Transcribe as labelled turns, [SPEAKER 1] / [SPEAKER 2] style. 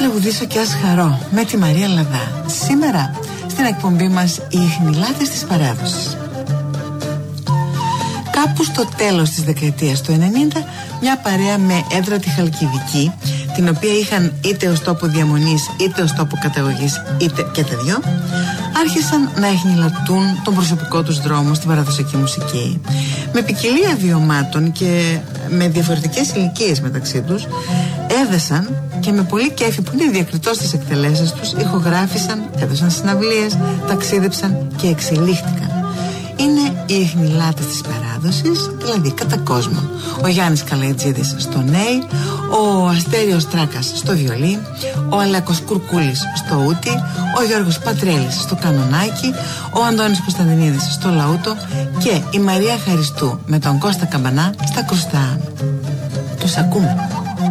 [SPEAKER 1] τραγουδήσω και ας χαρώ με τη Μαρία Λαδά. Σήμερα στην εκπομπή μας οι ιχνηλάτες της παράδοσης. Κάπου στο τέλος της δεκαετίας του 90, μια παρέα με έδρα τη Χαλκιδική, την οποία είχαν είτε ως τόπο διαμονής είτε ως τόπο καταγωγής είτε και τα δυο, άρχισαν να ιχνηλατούν τον προσωπικό τους δρόμο στην παραδοσιακή μουσική. Με ποικιλία βιωμάτων και με διαφορετικές ηλικίες μεταξύ τους, έδεσαν και με πολύ κέφι που είναι διακριτός στις εκτελέσεις τους, ηχογράφησαν, έδωσαν συναυλίες, ταξίδεψαν και εξελίχθηκαν. Είναι οι ιχνηλάτες της παράδοσης, δηλαδή κατά κόσμον. Ο Γιάννης Καλαϊτζίδης στο νέι, ο Αστέριος Τράκας στο βιολί, ο Αλέκος Κουρκούλης στο ούτι, ο Γιώργος Πατρέλης στο κανονάκι, ο Αντώνης Κωνσταντινίδης στο λαούτο και η Μαρία Χαριστού με τον Κώστα Καμπανά στα κρουστά. Τους ακούμε.